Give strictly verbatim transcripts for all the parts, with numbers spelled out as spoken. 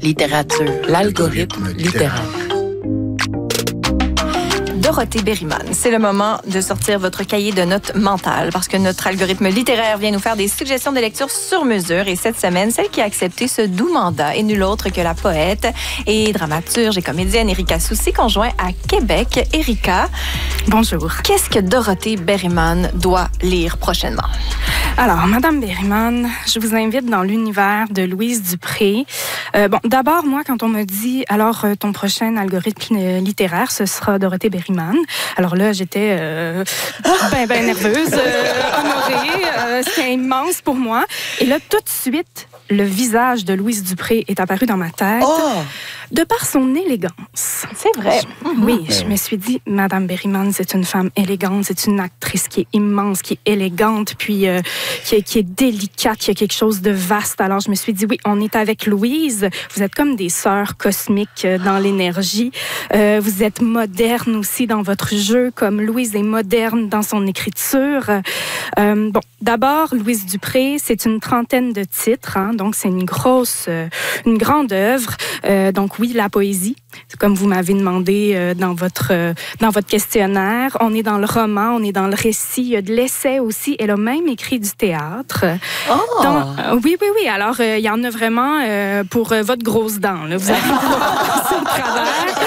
Littérature, l'algorithme littéraire. Dorothée Berryman, c'est le moment de sortir votre cahier de notes mentales parce que notre algorithme littéraire vient nous faire des suggestions de lecture sur mesure. Et cette semaine, celle qui a accepté ce doux mandat est nulle autre que la poète et dramaturge et comédienne Erika Soucy, conjoint à Québec. Erika, bonjour. Qu'est-ce que Dorothée Berryman doit lire prochainement? Alors, Madame Berryman, je vous invite dans l'univers de Louise Dupré. Euh, bon, d'abord, moi, quand on me dit, alors, euh, ton prochain algorithme littéraire, ce sera Dorothée Berryman. Alors là, j'étais euh, ben, ben nerveuse, euh, honorée. Euh, C'était immense pour moi. Et là, tout de suite, le visage de Louise Dupré est apparu dans ma tête. Oh! De par son élégance. C'est vrai. Je, oui, je me suis dit, Madame Berryman, c'est une femme élégante, c'est une actrice qui est immense, qui est élégante, puis euh, qui, est, qui est délicate, qui a quelque chose de vaste. Alors, je me suis dit, oui, on est avec Louise. Vous êtes comme des sœurs cosmiques dans l'énergie. Euh, vous êtes moderne aussi dans votre jeu, comme Louise est moderne dans son écriture. Euh, bon, d'abord, Louise Dupré, c'est une trentaine de titres, hein, donc c'est une grosse, euh, une grande œuvre. Euh, donc, oui, la poésie, comme vous m'avez demandé euh, dans, votre, euh, dans votre questionnaire. On est dans le roman, on est dans le récit, il y a de l'essai aussi. Elle a même écrit du théâtre. Oh! Donc, euh, oui, oui, oui. Alors, euh, il y en a vraiment euh, pour euh, votre grosse dent. Là. Vous allez passer au travers.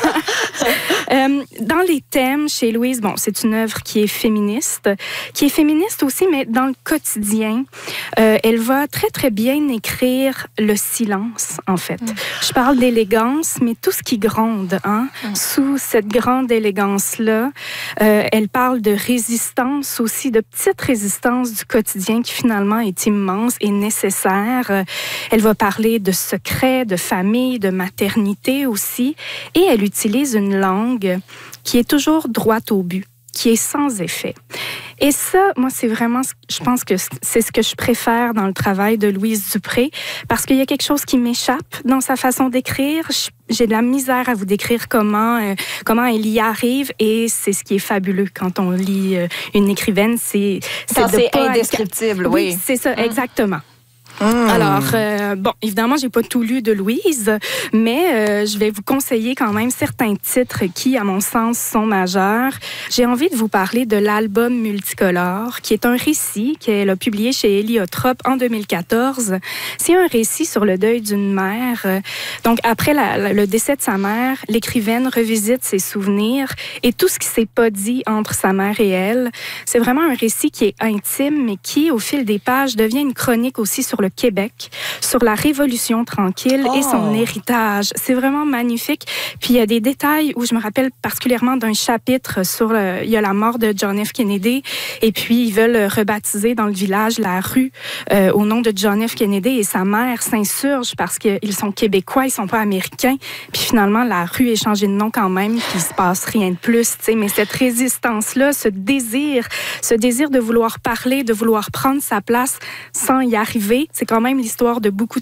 Euh, dans les thèmes, chez Louise, bon, c'est une œuvre qui est féministe, qui est féministe aussi, mais dans le quotidien, euh, elle va très, très bien écrire le silence, en fait. Mm. Je parle d'élégance, mais tout ce qui gronde, hein, mm. sous cette grande élégance-là, euh, elle parle de résistance aussi, de petite résistance du quotidien qui finalement est immense et nécessaire. Euh, elle va parler de secrets, de famille, de maternité aussi, et elle utilise une langue qui est toujours droite au but, qui est sans effet. Et ça, moi, c'est vraiment, je pense que c'est ce que je préfère dans le travail de Louise Dupré, parce qu'il y a quelque chose qui m'échappe dans sa façon d'écrire. J'ai de la misère à vous décrire comment, euh, comment elle y arrive, et c'est ce qui est fabuleux quand on lit euh, une écrivaine. C'est, c'est, c'est indescriptible, oui. Oui, c'est ça, mmh. exactement. Mmh. Alors, euh, bon, évidemment, j'ai pas tout lu de Louise, mais euh, je vais vous conseiller quand même certains titres qui, à mon sens, sont majeurs. J'ai envie de vous parler de l'album multicolore, qui est un récit qu'elle a publié chez Héliotrope en deux mille quatorze. C'est un récit sur le deuil d'une mère. Donc, après la, la, le décès de sa mère, l'écrivaine revisite ses souvenirs et tout ce qui s'est pas dit entre sa mère et elle. C'est vraiment un récit qui est intime, mais qui, au fil des pages, devient une chronique aussi sur le Québec, sur la Révolution tranquille oh. et son héritage. C'est vraiment magnifique. Puis il y a des détails où je me rappelle particulièrement d'un chapitre sur le, il y a la mort de John F. Kennedy, et puis ils veulent rebaptiser dans le village la rue euh, au nom de John F. Kennedy, et sa mère s'insurge parce qu'ils sont québécois, ils sont pas américains. Puis finalement, la rue est changée de nom quand même, puis il se passe rien de plus, tu sais. Mais cette résistance-là, ce désir, ce désir de vouloir parler, de vouloir prendre sa place sans y arriver, c'est quand même l'histoire de beaucoup de